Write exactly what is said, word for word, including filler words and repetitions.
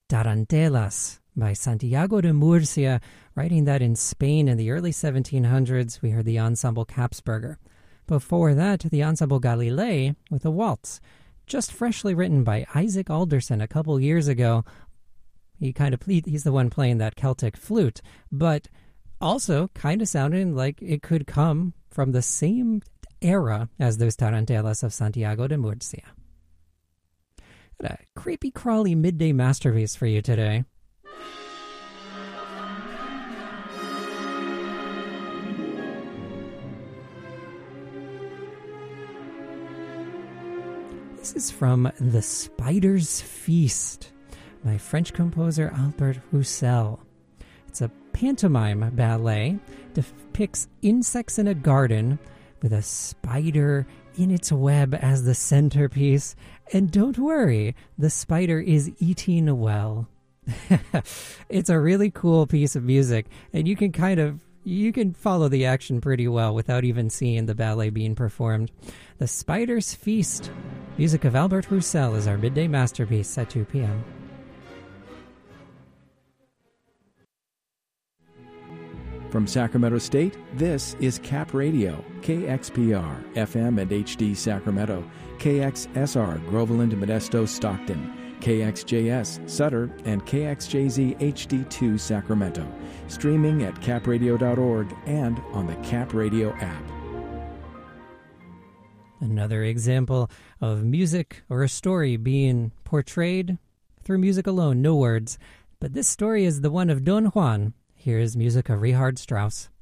Tarantelas by Santiago de Murcia, writing that in Spain in the early seventeen hundreds. We heard the ensemble Kapsberger. Before that, the ensemble Galilei with a waltz, just freshly written by Isaac Alderson a couple years ago. He kind of he's the one playing that Celtic flute, but also kind of sounding like it could come from the same era as those Tarantelas of Santiago de Murcia. A creepy crawly midday masterpiece for you today. This is from The Spider's Feast by French composer Albert Roussel. It's a pantomime ballet, depicts insects in a garden with a spider in its web as the centerpiece. And don't worry, the spider is eating well. It's a really cool piece of music, and you can kind of you can follow the action pretty well without even seeing the ballet being performed. The Spider's Feast, music of Albert Roussel, is our midday masterpiece at two p.m. From Sacramento State, this is Cap Radio, K X P R, F M and H D Sacramento, K X S R, Groveland, Modesto, Stockton, K X J S, Sutter, and K X J Z H D two, Sacramento. Streaming at cap radio dot org and on the Cap Radio app. Another example of music or a story being portrayed through music alone, no words. But this story is the one of Don Juan. Here is music of Richard Strauss.